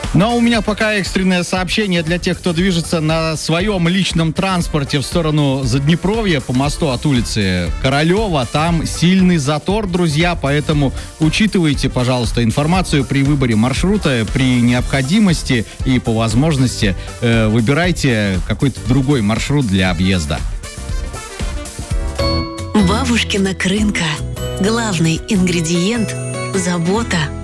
Ну а у меня пока экстренное сообщение для тех, кто движется на своем личном транспорте в сторону Заднепровья по мосту от улицы Королева. Там сильный затор, друзья, поэтому учитывайте, пожалуйста, информацию при выборе маршрута, при необходимости и по возможности выбирайте какой-то другой маршрут для объезда. Бабушкина крынка. Главный ингредиент – забота.